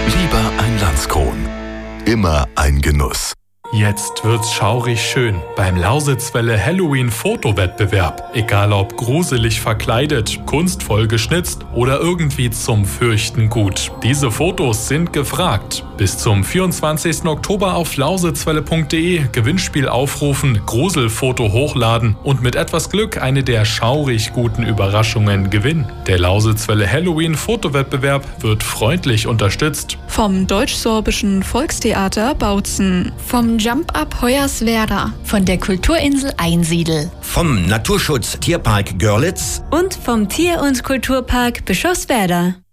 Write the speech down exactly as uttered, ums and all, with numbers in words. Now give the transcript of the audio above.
Lieber ein Landskron. Immer ein Genuss. Jetzt wird's schaurig schön beim Lausitzwelle Halloween-Fotowettbewerb. Egal ob gruselig verkleidet, kunstvoll geschnitzt oder irgendwie zum Fürchten gut. Diese Fotos sind gefragt. Bis zum vierundzwanzigsten Oktober auf lausitzwelle punkt de Gewinnspiel aufrufen, Gruselfoto hochladen und mit etwas Glück eine der schaurig guten Überraschungen gewinnen. Der Lausitzwelle Halloween-Fotowettbewerb wird freundlich unterstützt vom Deutsch-Sorbischen Volkstheater Bautzen, vom Jump-Up Hoyerswerda, von der Kulturinsel Einsiedel, vom Naturschutz Tierpark Görlitz und vom Tier- und Kulturpark Bischofswerda.